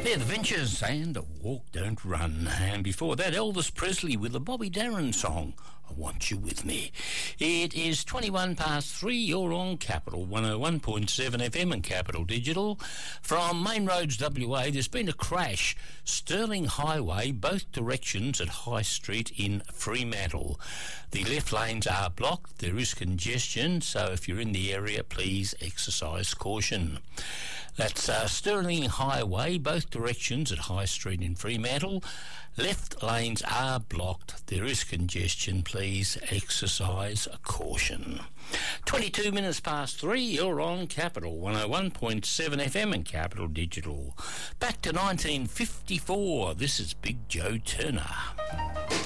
They're the Ventures and Walk Don't Run. And before that, Elvis Presley with the Bobby Darin song, I Want You With Me. It is 21 past 3. You're on Capital 101.7 FM and Capital Digital. From Main Roads WA, there's been a crash. Stirling Highway, both directions at High Street in Fremantle. The left lanes are blocked. There is congestion, so if you're in the area, please exercise caution. That's Stirling Highway, both directions at High Street in Fremantle. Left lanes are blocked. There is congestion. Please exercise caution. 22 minutes past 3. You're on Capital 101.7 FM and Capital Digital. Back to 1954. This is Big Joe Turner.